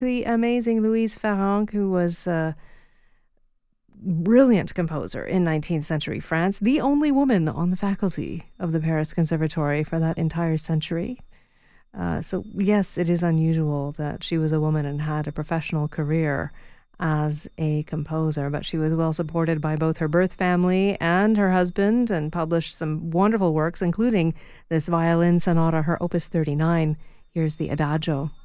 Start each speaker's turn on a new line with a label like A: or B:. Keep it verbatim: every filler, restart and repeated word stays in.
A: The amazing Louise Farrenc, who was a brilliant composer in nineteenth century France, the only woman on the faculty of the Paris Conservatory for that entire century. Uh, so yes, it is unusual that she was a woman and had a professional career as a composer, but she was well supported by both her birth family and her husband and published some wonderful works, including this violin sonata, her Opus thirty-nine. Here's the Adagio.